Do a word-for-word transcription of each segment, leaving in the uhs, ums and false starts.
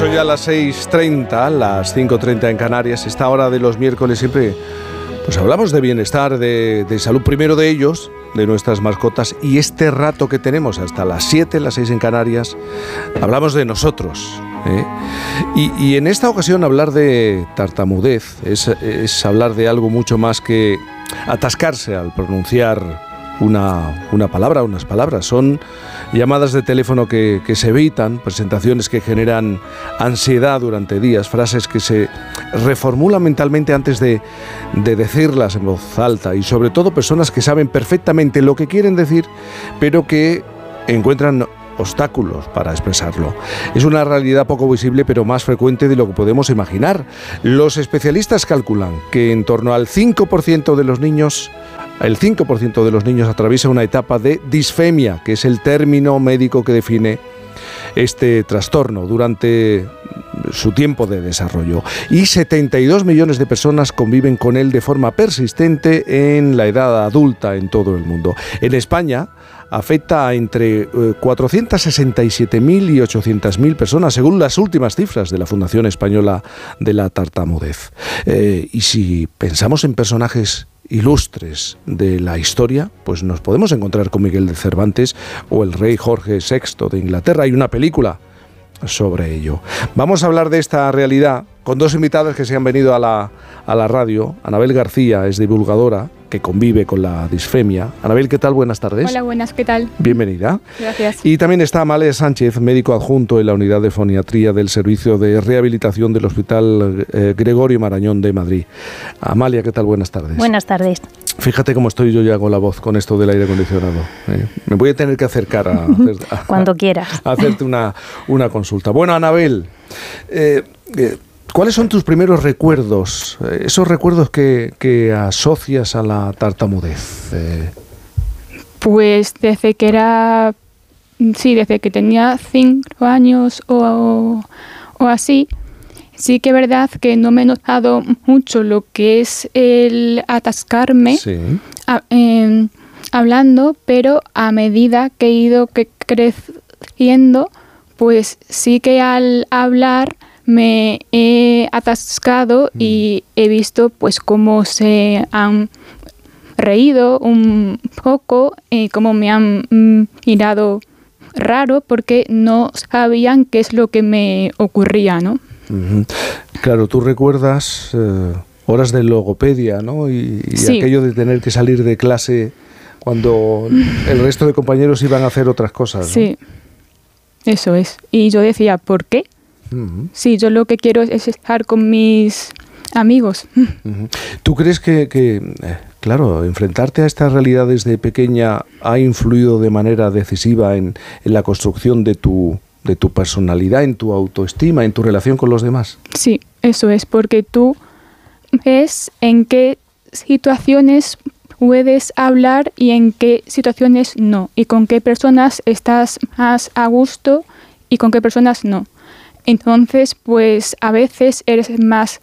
Son ya las seis treinta, las cinco treinta en Canarias. Esta hora de los miércoles siempre pues hablamos de bienestar, de, de salud, primero de ellos, de nuestras mascotas, y este rato que tenemos hasta las siete, las seis en Canarias, hablamos de nosotros, ¿eh? Y, y en esta ocasión hablar de tartamudez es, es hablar de algo mucho más que atascarse al pronunciar Una, una palabra, unas palabras. Son llamadas de teléfono que, que se evitan, presentaciones que generan ansiedad durante días, frases que se reformulan mentalmente antes de, de decirlas en voz alta, y sobre todo personas que saben perfectamente lo que quieren decir, pero que encuentran obstáculos para expresarlo. Es una realidad poco visible, pero más frecuente de lo que podemos imaginar. Los especialistas calculan que en torno al cinco por ciento de los niños El cinco por ciento de los niños atraviesa una etapa de disfemia, que es el término médico que define este trastorno durante su tiempo de desarrollo. Y setenta y dos millones de personas conviven con él de forma persistente en la edad adulta en todo el mundo. En España afecta a entre cuatrocientas sesenta y siete mil y ochocientas mil personas, según las últimas cifras de la Fundación Española de la Tartamudez. Eh, y si pensamos en personajes ilustres de la historia, pues nos podemos encontrar con Miguel de Cervantes o el rey Jorge sexto de Inglaterra. Hay una película sobre ello. Vamos a hablar de esta realidad con dos invitadas que se han venido a la, a la radio. Anabel García es divulgadora que convive con la disfemia. Anabel, ¿qué tal? Buenas tardes. Hola, buenas, ¿qué tal? Bienvenida. Gracias. Y también está Amalia Sánchez, médico adjunto en la unidad de foniatría del Servicio de Rehabilitación del Hospital eh, Gregorio Marañón de Madrid. Amalia, ¿qué tal? Buenas tardes. Buenas tardes. Fíjate cómo estoy yo ya con la voz, con esto del aire acondicionado. ¿eh? Me voy a tener que acercar a, hacer, a, Cuando quieras. a hacerte una, una consulta. Bueno, Anabel, eh, eh, ¿cuáles son tus primeros recuerdos, eh, esos recuerdos que, que asocias a la tartamudez? Eh, Pues desde que era, sí, desde que tenía cinco años o, o así, sí que es verdad que no me he notado mucho lo que es el atascarme sí. a, eh, hablando, pero a medida que he ido que creciendo, pues sí que al hablar me he atascado mm. y he visto pues cómo se han reído un poco y cómo me han mm, mirado raro porque no sabían qué es lo que me ocurría, ¿no? Uh-huh. Claro, tú recuerdas eh, horas de logopedia, ¿no? Y, y sí. aquello de tener que salir de clase cuando el resto de compañeros iban a hacer otras cosas, ¿no? Sí, eso es. Y yo decía, ¿por qué? Uh-huh. Sí, yo lo que quiero es estar con mis amigos. Uh-huh. ¿Tú crees que, que eh, claro, enfrentarte a estas realidades de pequeña ha influido de manera decisiva en, en la construcción de tu de tu personalidad, en tu autoestima, en tu relación con los demás? Sí, eso es, porque tú ves en qué situaciones puedes hablar y en qué situaciones no, y con qué personas estás más a gusto y con qué personas no. Entonces, pues a veces eres más,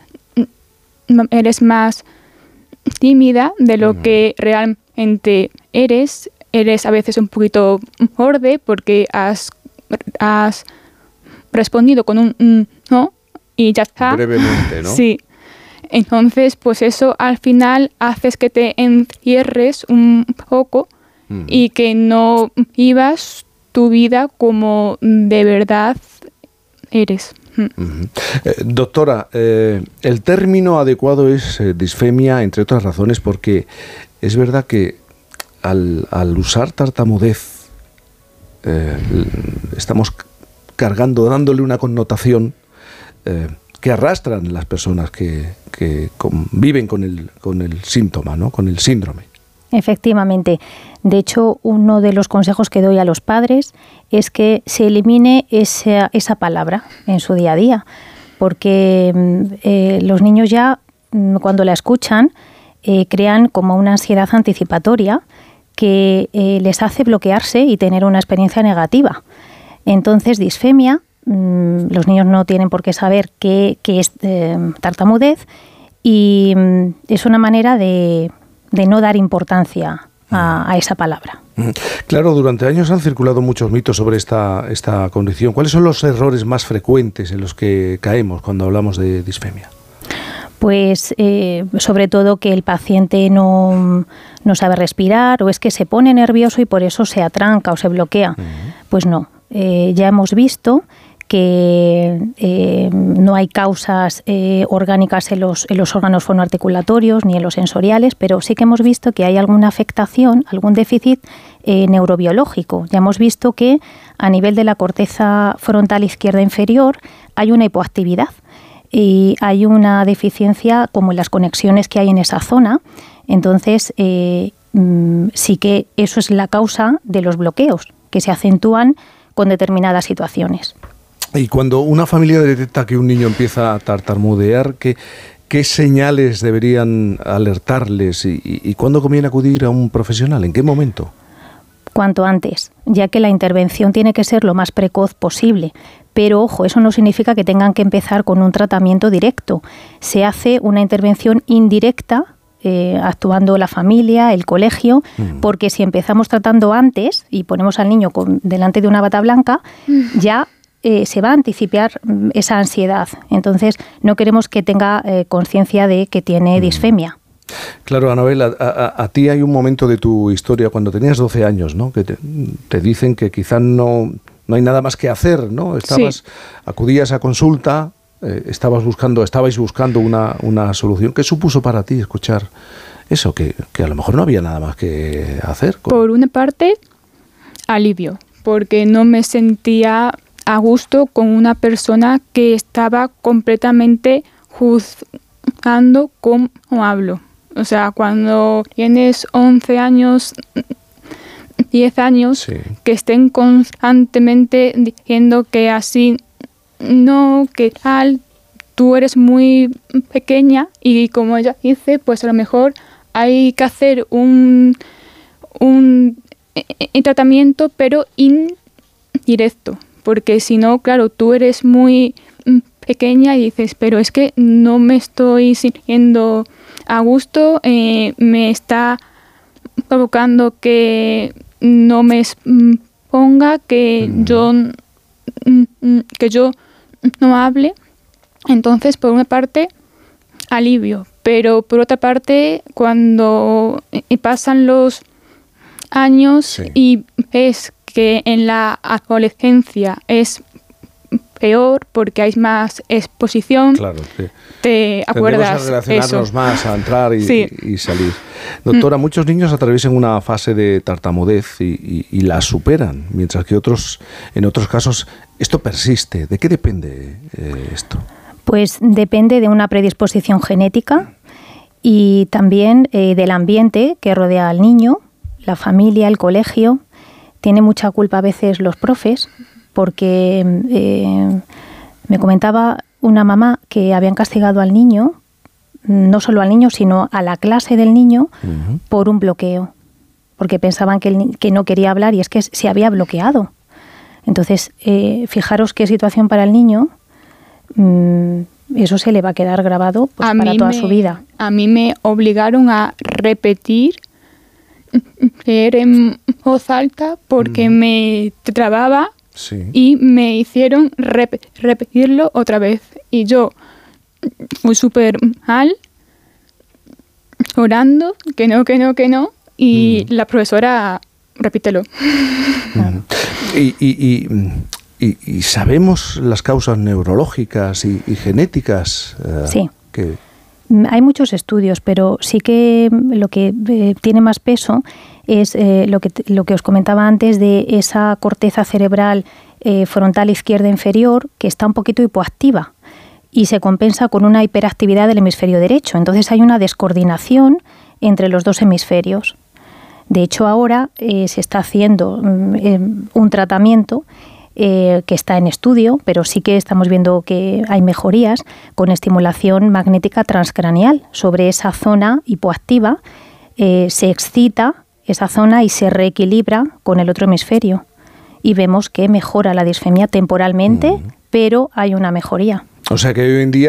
eres más tímida de lo uh-huh. que realmente eres. Eres a veces un poquito borde porque has has respondido con un mm, no y ya está. Brevemente, ¿no? Sí. Entonces, pues eso al final haces que te encierres un poco mm. y que no vivas tu vida como de verdad eres. Uh-huh. Eh, doctora, eh, el término adecuado es eh, disfemia, entre otras razones, porque es verdad que al, al usar tartamudez Eh, estamos cargando, dándole una connotación eh, que arrastran las personas que, que conviven con el, con el síntoma, ¿no? Con el síndrome. Efectivamente. De hecho, uno de los consejos que doy a los padres es que se elimine esa, esa palabra en su día a día, porque eh, los niños ya, cuando la escuchan, eh, crean como una ansiedad anticipatoria que eh, les hace bloquearse y tener una experiencia negativa. Entonces, disfemia, mmm, los niños no tienen por qué saber qué, qué es eh, tartamudez y mmm, es una manera de, de no dar importancia a, a esa palabra. Claro, durante años han circulado muchos mitos sobre esta, esta condición. ¿Cuáles son los errores más frecuentes en los que caemos cuando hablamos de disfemia? Pues eh, sobre todo que el paciente no, no sabe respirar, o es que se pone nervioso y por eso se atranca o se bloquea. Uh-huh. Pues no, eh, ya hemos visto que eh, no hay causas eh, orgánicas en los, en los órganos fonoarticulatorios ni en los sensoriales, pero sí que hemos visto que hay alguna afectación, algún déficit eh, neurobiológico. Ya hemos visto que a nivel de la corteza frontal izquierda inferior hay una hipoactividad y hay una deficiencia como en las conexiones que hay en esa zona. Entonces, eh, sí que eso es la causa de los bloqueos, que se acentúan con determinadas situaciones. Y cuando una familia detecta que un niño empieza a tartamudear, ¿qué, qué señales deberían alertarles y, y, y cuándo conviene acudir a un profesional? ¿En qué momento? Cuanto antes, ya que la intervención tiene que ser lo más precoz posible. Pero, ojo, eso no significa que tengan que empezar con un tratamiento directo. Se hace una intervención indirecta, eh, actuando la familia, el colegio, mm. porque si empezamos tratando antes y ponemos al niño con, delante de una bata blanca, mm. ya eh, se va a anticipar esa ansiedad. Entonces, no queremos que tenga eh, conciencia de que tiene mm. disfemia. Claro, Anabel, a, a, a ti hay un momento de tu historia cuando tenías doce años, ¿no? Que te, te dicen que quizás no... No hay nada más que hacer, ¿no? Estabas, sí. Acudías a consulta, eh, estabas buscando, estabais buscando una, una solución. ¿Qué supuso para ti escuchar eso? Que, que a lo mejor no había nada más que hacer. Con... Por una parte, alivio, porque no me sentía a gusto con una persona que estaba completamente juzgando cómo hablo. O sea, cuando tienes once años... diez años, sí. que estén constantemente diciendo que así no, que tal, tú eres muy pequeña y como ella dice, pues a lo mejor hay que hacer un, un, un tratamiento pero indirecto, porque si no, claro, tú eres muy pequeña y dices, pero es que no me estoy sintiendo a gusto, eh, me está provocando que no me exponga, que mm. yo que yo no hable. Entonces, por una parte, alivio, pero por otra parte, cuando pasan los años sí. y ves que en la adolescencia es peor porque hay más exposición, claro, sí. te acuerdas a relacionarnos eso. más, a entrar y, sí. y, y salir. Doctora, mm. muchos niños atraviesan una fase de tartamudez y, y, y la superan, mientras que otros, en otros casos esto persiste. ¿De qué depende eh, esto? Pues depende de una predisposición genética y también eh, del ambiente que rodea al niño, la familia, el colegio. Tiene mucha culpa a veces los profes, porque eh, me comentaba una mamá que habían castigado al niño, no solo al niño, sino a la clase del niño, uh-huh. por un bloqueo, porque pensaban que, el, que no quería hablar y es que se había bloqueado. Entonces, eh, fijaros qué situación para el niño, mmm, eso se le va a quedar grabado pues, para toda me, su vida. A mí me obligaron a repetir, leer en voz alta, porque uh-huh. me trababa. Sí. Y me hicieron rep- repetirlo otra vez. Y yo fui súper mal, orando, que no, que no, que no. Y mm. la profesora, repítelo. Mm. Y, y, y, y, y sabemos las causas neurológicas y, y genéticas. Uh, sí. Que... Hay muchos estudios, pero sí que lo que eh, tiene más peso es eh, lo que lo que os comentaba antes de esa corteza cerebral eh, frontal izquierda inferior que está un poquito hipoactiva y se compensa con una hiperactividad del hemisferio derecho. Entonces hay una descoordinación entre los dos hemisferios. De hecho, ahora eh, se está haciendo eh, un tratamiento Eh, que está en estudio, pero sí que estamos viendo que hay mejorías con estimulación magnética transcraneal sobre esa zona hipoactiva, eh, se excita esa zona y se reequilibra con el otro hemisferio y vemos que mejora la disfemia temporalmente, mm. pero hay una mejoría. O sea que hoy en día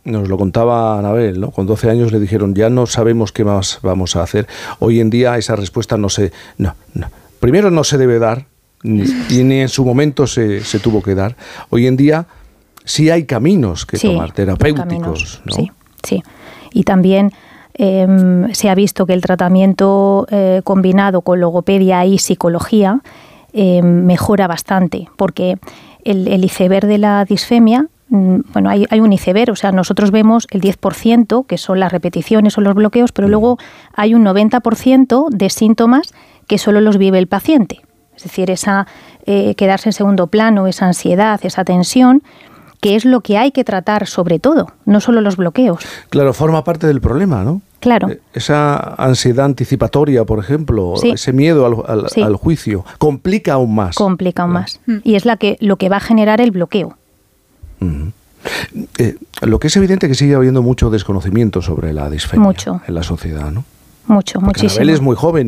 Nos lo contaba Anabel, ¿no? Con doce años le dijeron, ya no sabemos qué más vamos a hacer. Hoy en día esa respuesta no se... No, no. Primero no se debe dar, ni, y ni en su momento se, se tuvo que dar. Hoy en día sí hay caminos que sí, tomar, terapéuticos, caminos, ¿no? Sí, sí. Y también eh, se ha visto que el tratamiento eh, combinado con logopedia y psicología eh, mejora bastante, porque el, el iceberg de la disfemia, bueno, hay, hay un iceberg, o sea, nosotros vemos el diez por ciento, que son las repeticiones o los bloqueos, pero luego hay un noventa por ciento de síntomas que solo los vive el paciente. Es decir, esa eh, quedarse en segundo plano, esa ansiedad, esa tensión, que es lo que hay que tratar sobre todo, no solo los bloqueos. Claro, forma parte del problema, ¿no? Claro. Esa ansiedad anticipatoria, por ejemplo, sí. ese miedo al, al, sí. al juicio, complica aún más. Complica aún ¿no? más. Y es la que, lo que va a generar el bloqueo. Uh-huh. Eh, lo que es evidente que sigue habiendo mucho desconocimiento sobre la disfemia mucho. en la sociedad, ¿no? Mucho, Porque muchísimo. Anabel es muy joven